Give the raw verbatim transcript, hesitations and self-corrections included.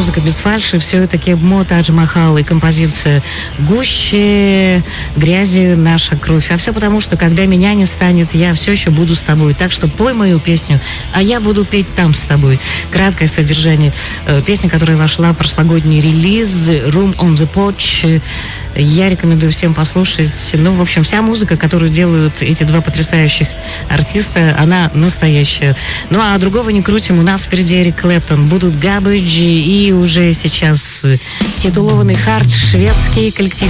музыка без фальши, все-таки Мо Тадж Махал и композиция «Гуще грязи наша кровь». А все потому, что когда меня не станет, я все еще буду с тобой. Так что пой мою песню, а я буду петь там с тобой. Краткое содержание э, песни, которая вошла в прошлогодний релиз «Room on the Porch». Я рекомендую всем послушать. Ну, в общем, вся музыка, которую делают эти два потрясающих артиста, она настоящая. Ну, а другого не крутим. У нас впереди Эрик Клэптон. Будут Garbage и уже сейчас титулованный хард шведский коллектив